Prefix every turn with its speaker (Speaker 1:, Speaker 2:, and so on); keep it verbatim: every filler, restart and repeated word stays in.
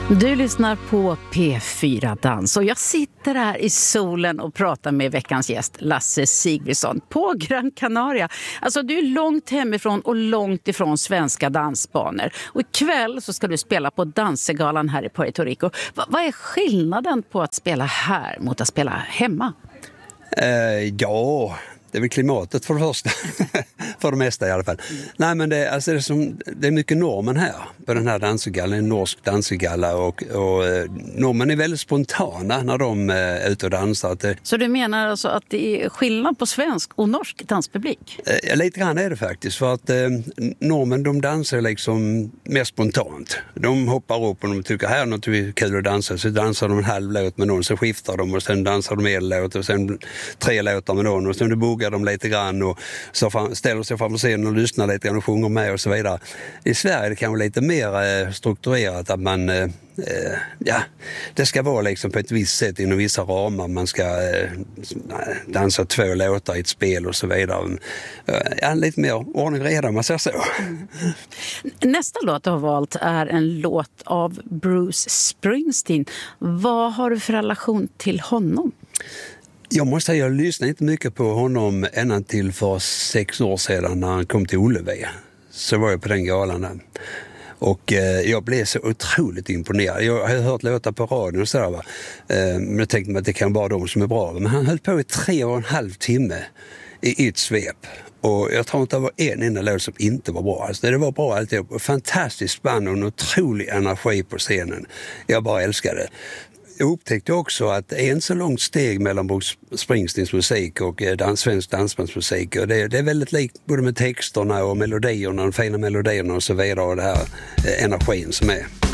Speaker 1: Du lyssnar på P fyra Dans och jag sitter här i solen och pratar med veckans gäst Lasse Sigfridsson på Gran Canaria. Alltså du är långt hemifrån och långt ifrån svenska dansbanor. Och ikväll så ska du spela på Dansegalan här i Puerto Rico. Va- vad är skillnaden på att spela här mot att spela hemma?
Speaker 2: Uh, ja... Det är väl klimatet för det första. För det mesta i alla fall. Mm. Nej, men det, alltså det, är som, det är mycket normen här på den här dansegallan, en norsk dansegalla. Och, och normen är väldigt spontana när de är ute och dansar. Att det,
Speaker 1: Så du menar alltså att det är skillnad på svensk och norsk danspublik?
Speaker 2: Eh, lite grann är det faktiskt. För att eh, normen, de dansar liksom mer spontant. De hoppar upp och de tycker här är något kul att dansa. Så dansar de en halv låt med någon, så skiftar de och sen dansar de en låt och sen tre låtar med någon och sen det buggar de lite grann och så fram, ställer sig fram scenen och lyssnar lite grann och sjunger med och så vidare. I Sverige är det kanske lite mer eh, strukturerat att man eh, ja, det ska vara liksom på ett visst sätt inom vissa ramar. Man ska eh, dansa två låtar i ett spel och så vidare. Ja, lite mer ordning reda, man säger så.
Speaker 1: Mm. Nästa låt du har valt är en låt av Bruce Springsteen. Vad har du för relation till honom?
Speaker 2: Jag måste säga, jag lyssnade inte mycket på honom ända till för sex år sedan när han kom till Ullevi. Så var jag på den galan där. Och eh, jag blev så otroligt imponerad. Jag har hört låtar på radion och sådär, va. Eh, men jag tänkte att det kan vara de som är bra. Men han höll på i tre och en halv timme i ett svep. Och jag tror inte det var en enda låt som inte var bra. Alltså, det var bra alltid. Fantastiskt spann och en otrolig energi på scenen. Jag bara älskade det. Jag upptäckte också att det är en så långt steg mellan Bruce Springsteens musik och dans, svensk dansbandsmusik. Och det, det är väldigt likt både med texterna och melodierna, de fina melodierna och så vidare, och det här eh, energin som är.